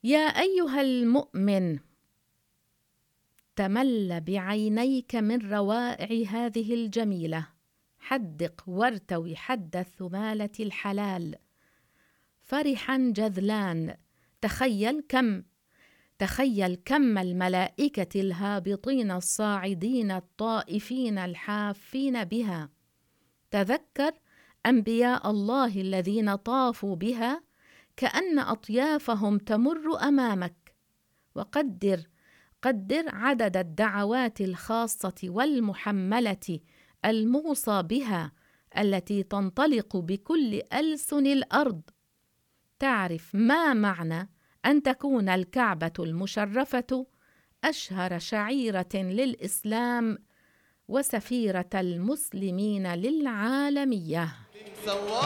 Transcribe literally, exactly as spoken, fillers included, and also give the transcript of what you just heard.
يا أيها المؤمن، تمل بعينيك من روائع هذه الجميلة، حدق وارتوي حد الثمالة الحلال، فرحا جذلان. تخيل كم تخيل كم الملائكة الهابطين الصاعدين الطائفين الحافين بها. تذكر أنبياء الله الذين طافوا بها كأن أطيافهم تمر أمامك، وقدر قدر عدد الدعوات الخاصة والمحملة الموصى بها التي تنطلق بكل ألسن الأرض. تعرف ما معنى أن تكون الكعبة المشرفة أشهر شعيرة للإسلام وسفيرة المسلمين للعالمية.